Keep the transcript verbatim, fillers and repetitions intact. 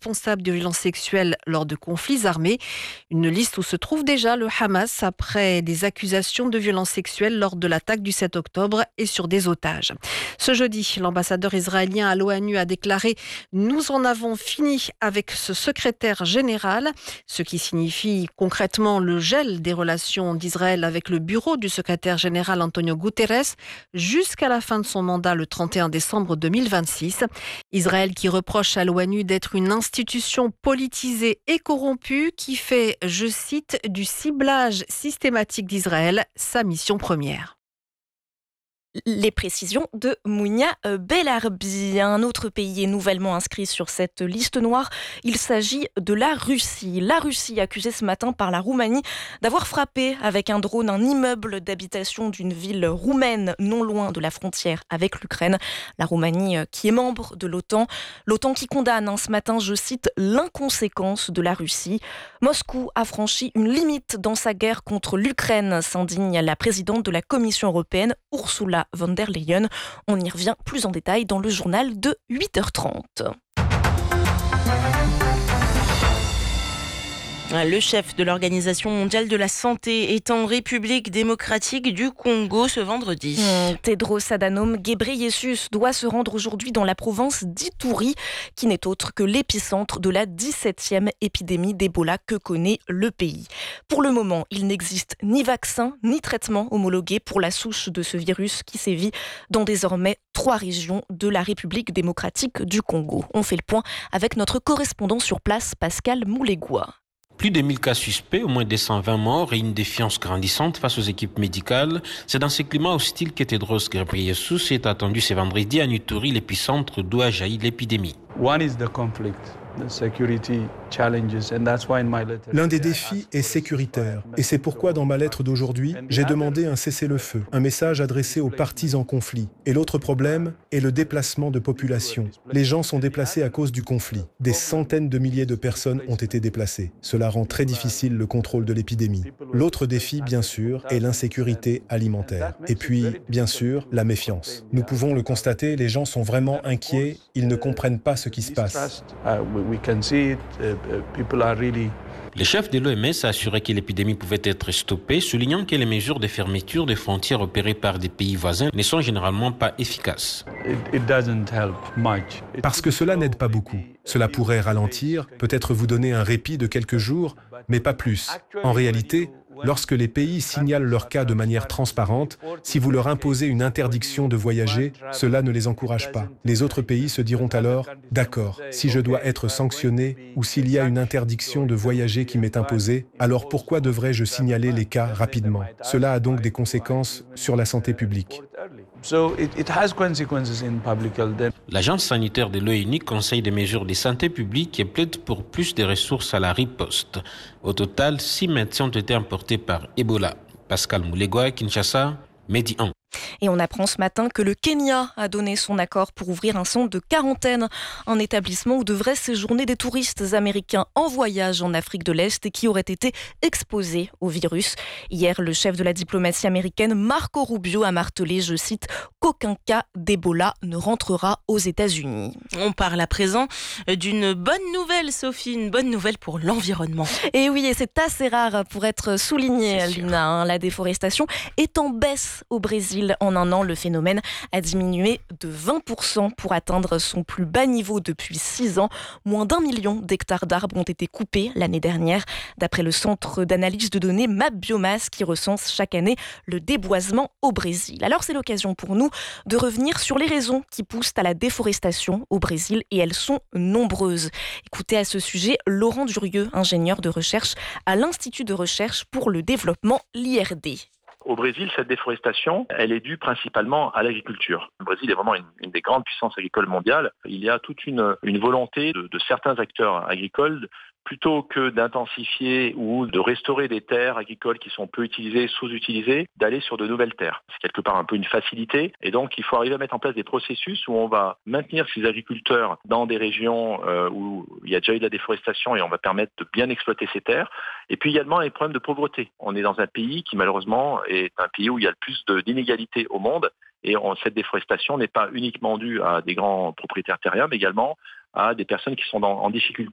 responsables de violences sexuelles lors de conflits armés. Une liste où se trouve déjà le Hamas après des accusations de violences sexuelles lors de l'attaque du sept octobre et sur des otages. Ce jeudi, l'ambassadeur israélien à l'ONU a déclaré « Nous en avons fini avec ce secrétaire général », ce qui signifie concrètement le gel des relations d'Israël avec le bureau du secrétaire général Antonio Guterres jusqu'à la fin de son mandat le trente et un décembre deux mille vingt-six. Israël qui reproche à l'ONU d'être une institution politisée et corrompue qui fait, je cite, du ciblage systématique d'Israël sa mission première. Les précisions de Mounia Belarbi. Un autre pays est nouvellement inscrit sur cette liste noire. Il s'agit de la Russie. La Russie accusée ce matin par la Roumanie d'avoir frappé avec un drone un immeuble d'habitation d'une ville roumaine non loin de la frontière avec l'Ukraine. La Roumanie qui est membre de l'OTAN. L'OTAN qui condamne hein, ce matin, je cite, l'inconséquence de la Russie. Moscou a franchi une limite dans sa guerre contre l'Ukraine, s'indigne la présidente de la Commission européenne, Ursula von der Leyen. On y revient plus en détail dans le journal de huit heures trente. Le chef de l'Organisation mondiale de la santé est en République démocratique du Congo ce vendredi. Mmh, Tedros Adhanom Ghebreyesus doit se rendre aujourd'hui dans la province d'Ituri, qui n'est autre que l'épicentre de la dix-septième épidémie d'Ebola que connaît le pays. Pour le moment, il n'existe ni vaccin ni traitement homologué pour la souche de ce virus qui sévit dans désormais trois régions de la République démocratique du Congo. On fait le point avec notre correspondant sur place, Pascal Moulégois. Plus de mille cas suspects, au moins deux cent vingt morts et une défiance grandissante face aux équipes médicales. C'est dans ce climat hostile que Tedros Ghebreyesus est attendu ce vendredi à Ituri, l'épicentre d'où a jailli l'épidémie. One is the conflict. L'un des défis est sécuritaire, et c'est pourquoi dans ma lettre d'aujourd'hui, j'ai demandé un cessez-le-feu, un message adressé aux parties en conflit. Et l'autre problème est le déplacement de population. Les gens sont déplacés à cause du conflit. Des centaines de milliers de personnes ont été déplacées. Cela rend très difficile le contrôle de l'épidémie. L'autre défi, bien sûr, est l'insécurité alimentaire. Et puis, bien sûr, la méfiance. Nous pouvons le constater, les gens sont vraiment inquiets, ils ne comprennent pas ce qui se passe. Le chef de l'O M S a assuré que l'épidémie pouvait être stoppée, soulignant que les mesures de fermeture des frontières opérées par des pays voisins ne sont généralement pas efficaces. Parce que cela n'aide pas beaucoup. Cela pourrait ralentir, peut-être vous donner un répit de quelques jours, mais pas plus. En réalité, lorsque les pays signalent leurs cas de manière transparente, si vous leur imposez une interdiction de voyager, cela ne les encourage pas. Les autres pays se diront alors « D'accord, si je dois être sanctionné ou s'il y a une interdiction de voyager qui m'est imposée, alors pourquoi devrais-je signaler les cas rapidement ?» Cela a donc des conséquences sur la santé publique. L'agence sanitaire de l'ONU conseille des mesures de santé publique et plaide pour plus de ressources à la riposte. Au total, six médecins ont été importés par Ebola. Pascal Moulégois, Kinshasa, Medi un. Et on apprend ce matin que le Kenya a donné son accord pour ouvrir un centre de quarantaine, un établissement où devraient séjourner des touristes américains en voyage en Afrique de l'Est et qui auraient été exposés au virus. Hier, le chef de la diplomatie américaine, Marco Rubio, a martelé, je cite, qu'aucun cas d'Ebola ne rentrera aux États-Unis. On parle à présent d'une bonne nouvelle, Sophie, une bonne nouvelle pour l'environnement. Et oui, et c'est assez rare pour être souligné, Lina. Hein, la déforestation est en baisse au Brésil. En un an, le phénomène a diminué de vingt pour cent pour atteindre son plus bas niveau depuis six ans. Moins d'un million d'hectares d'arbres ont été coupés l'année dernière, d'après le centre d'analyse de données MapBiomass qui recense chaque année le déboisement au Brésil. Alors c'est l'occasion pour nous de revenir sur les raisons qui poussent à la déforestation au Brésil et elles sont nombreuses. Écoutez à ce sujet Laurent Durieux, ingénieur de recherche à l'Institut de recherche pour le développement, l'I R D. Au Brésil, cette déforestation, elle est due principalement à l'agriculture. Le Brésil est vraiment une, une des grandes puissances agricoles mondiales. Il y a toute une, une volonté de, de certains acteurs agricoles plutôt que d'intensifier ou de restaurer des terres agricoles qui sont peu utilisées, sous-utilisées, d'aller sur de nouvelles terres. C'est quelque part un peu une facilité. Et donc, il faut arriver à mettre en place des processus où on va maintenir ces agriculteurs dans des régions euh, où il y a déjà eu de la déforestation et on va permettre de bien exploiter ces terres. Et puis également, les problèmes de pauvreté. On est dans un pays qui, malheureusement, est un pays où il y a le plus de, d'inégalités au monde. Et on, cette déforestation n'est pas uniquement due à des grands propriétaires terriens, mais également à des personnes qui sont dans, en difficulté.